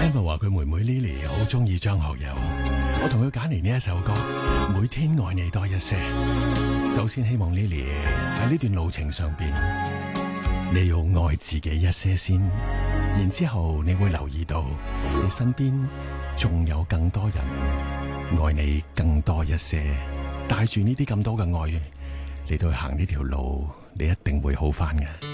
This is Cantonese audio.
Emma 話佢妹妹 Lily 好中意張學友，我同佢揀嚟呢一首歌《每天愛你多一些》。首先希望 Lily 喺呢段路程上邊，你要愛自己一些先，然之後你會留意到你身邊仲有更多人愛你更多一些，帶住呢啲咁多嘅愛嚟到行呢條路，你一定會好返嘅。